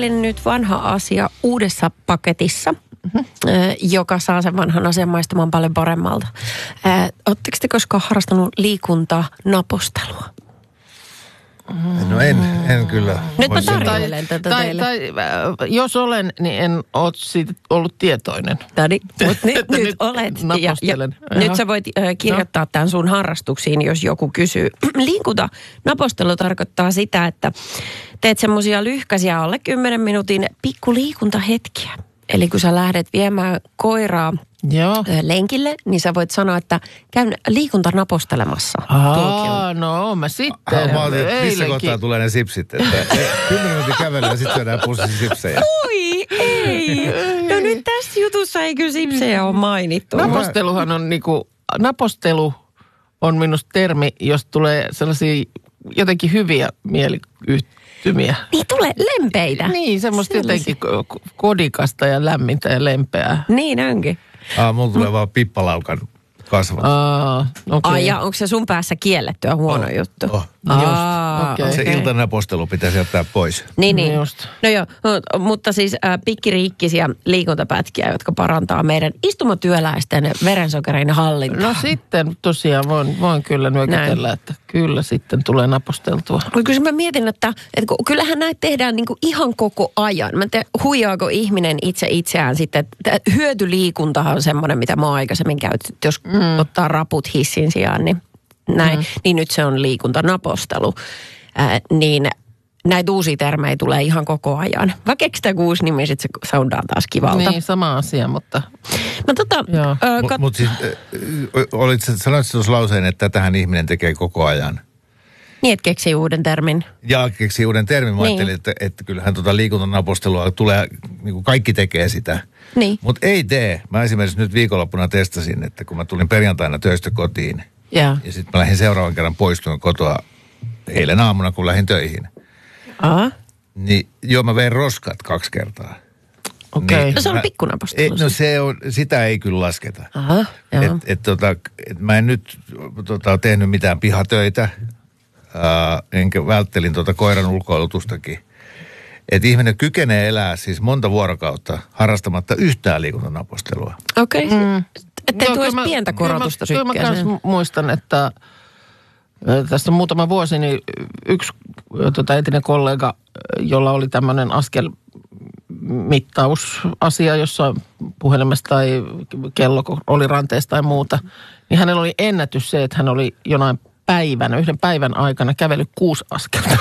Meille nyt vanha asia uudessa paketissa, joka saa sen vanhan asian maistamaan paljon paremmalta. Oletteko te koskaan harrastanut liikuntanapustelua? No en kyllä. Nyt mä tarjoilen tätä teille. Tai jos olen, niin en ole siitä ollut tietoinen. Mutta nyt olet. Ja nyt sä voit kirjoittaa tämän sun harrastuksiin, jos joku kysyy. Liikuntanapostelu tarkoittaa sitä, että teet semmoisia lyhkäisiä alle 10 minuutin pikkuliikuntahetkiä. Eli kun sä lähdet viemään koiraa lenkille, niin sä voit sanoa, että käyn liikuntanapostelemassa. No mä sitten. Missä kohtaa tulee ne sipsit? 10 minuutin kävelyä ja sitten syödään pussi sipsejä. Oi, ei. No nyt tässä jutussa ei kyllä sipsejä ole mainittu. Naposteluhan on napostelu on minusta termi, jos tulee sellaisia jotenkin hyviä mieliyhtymiä. Niin tulee lempeitä. Niin, semmoista jotenkin kodikasta ja lämmintä ja lempeää. Niin onkin. Mulla tulee vaan pippalaukan kasvot. Okay. Ja onko se sun päässä kiellettyä huono juttu? Okay. Se iltanapostelu pitäisi jättää pois. Niin. Just. No joo, mutta siis pikkiriikkisiä liikuntapätkiä, jotka parantaa meidän istumatyöläisten verensokerin hallintaa. No sitten tosiaan voin kyllä nyökytellä, että kyllä sitten tulee naposteltua. Kyllä mä mietin, että kyllähän näitä tehdään niinku ihan koko ajan. Mä en tiedä, huijaako ihminen itseään sitten. Hyötyliikuntahan on semmoinen, mitä mä oon aikaisemmin käytetty, jos ottaa raput hissin sijaan, niin näin. Niin nyt se on liikuntanapostelu. Niin näitä uusia termejä tulee ihan koko ajan. Vaikka keksitään uusi nimi, sitten se soundaa taas kivalta. Niin, sama asia, mutta... Mutta siis, sanoitko tuossa lauseen, että tätähän ihminen tekee koko ajan? Niin, että keksii uuden termin. Ja keksii uuden termin. Mä ajattelin, että kyllähän liikuntanapostelua tulee, niin kuin kaikki tekee sitä. Niin. Mutta ei tee. Mä esimerkiksi nyt viikonloppuna testasin, että kun mä tulin perjantaina töistä kotiin. Ja sitten mä lähdin seuraavan kerran poistuin kotoa eilen aamuna, kun lähdin töihin. Niin mä vein roskat 2 kertaa. Okei. Niin, no se on pikkunapostelu. No sitä ei kyllä lasketa. Mä en nyt tehnyt mitään pihatöitä. Enkä välttelin koiran ulkoilutustakin. Että ihminen kykenee elää siis monta vuorokautta harrastamatta yhtään liikuntanapostelua. Okei. Että ei tule pientä korotusta sykkeeseen. Kyllä mä myös muistan, että tästä muutama vuosi, niin yksi entinen kollega, jolla oli tämmöinen askelmittausasia, jossa puhelimessa tai kello oli ranteessa tai muuta, niin hänellä oli ennätys se, että hän oli yhden päivän aikana kävellyt 6 askelta.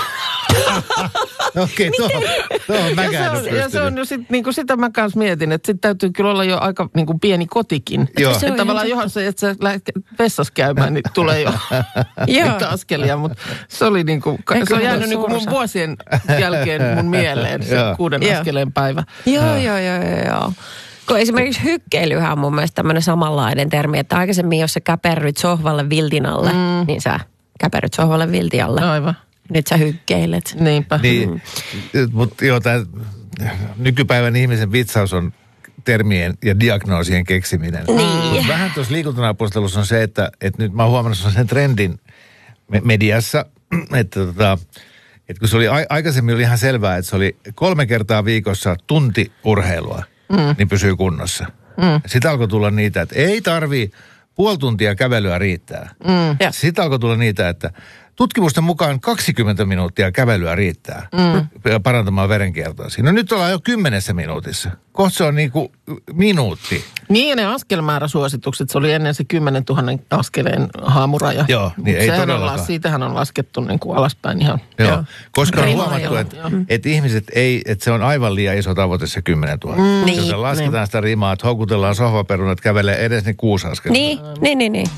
Okei, tuohon mäkään ole pystynyt. Ja se on jo sitä mä kanssa mietin, että sitten täytyy kyllä olla jo aika pieni kotikin. Joo. Että tavallaan johon se, että sä lähdet vessassa käymään, niin tulee jo niitä askelia. Mutta se oli se on jäänyt mun vuosien jälkeen mun mieleen, se 6 askeleen päivä. Joo. Kun esimerkiksi hykkeilyhän on mun mielestä tämmöinen samanlainen termi, että aikaisemmin jos sä käperryt sohvalle viltin alle, niin sä käperryt sohvalle viltin alle. Aivan. Nyt sä hykkeilet. Niinpä. Niin, mutta tämä nykypäivän ihmisen vitsaus on termien ja diagnoosien keksiminen. Niin. Vähän tuossa liikuntanapostelussa on se, että nyt mä oon huomannut sen trendin mediassa, että kun se oli aikaisemmin oli ihan selvää, että se oli 3 kertaa viikossa tunti urheilua, niin pysyy kunnossa. Sitten alkoi tulla niitä, että ei tarvii 0,5 tuntia kävelyä riittää. Sitten alkoi tulla niitä, että tutkimusten mukaan 20 minuuttia kävelyä riittää parantamaan verenkiertoa. No nyt ollaan jo 10 minuutissa. Kohta se on minuutti. Niin ja ne askelmääräsuositukset, se oli ennen se 10 000 askeleen haamuraja. Joo, niin ei todellakaan. Siitähän on laskettu alaspäin ihan. Joo, koska on huomattu, että ihmiset että se on aivan liian iso tavoite se 10 000. Jos lasketaan sitä rimaa, että houkutellaan sohvaperunat kävelee edes ne 6 askelta. Niin.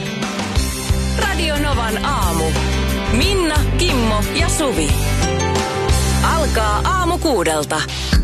Radio Novan aamu. Minna, Kimmo ja Suvi. Alkaa aamu 6.